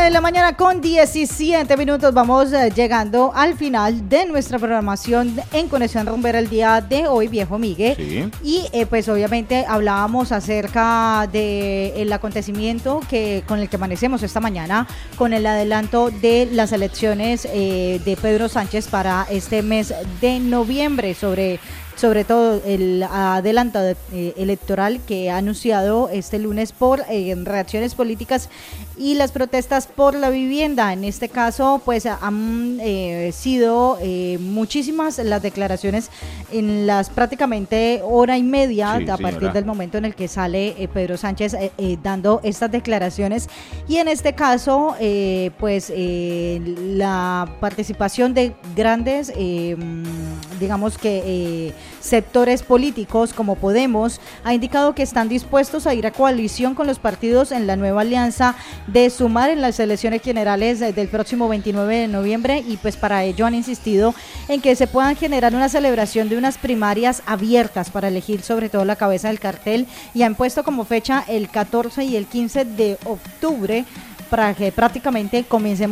de la mañana con 17 minutos. Vamos llegando al final de nuestra programación en Conexión Rumbera el día de hoy, viejo Migue. Sí. Y pues obviamente hablábamos acerca del acontecimiento con el que amanecemos esta mañana, con el adelanto de las elecciones de Pedro Sánchez para este mes de noviembre, sobre todo el adelanto electoral que ha anunciado este lunes por reacciones políticas y las protestas por la vivienda. En este caso, pues han sido muchísimas las declaraciones en las prácticamente hora y media Sí, a partir del momento en el que sale Pedro Sánchez dando estas declaraciones. Y en este caso, pues la participación de grandes, digamos que sectores políticos como Podemos ha indicado que están dispuestos a ir a coalición con los partidos en la nueva alianza de Sumar en las elecciones generales del próximo 29 de noviembre, y pues para ello han insistido en que se puedan generar una celebración de unas primarias abiertas para elegir sobre todo la cabeza del cartel, y han puesto como fecha el 14 y el 15 de octubre para que prácticamente comencemos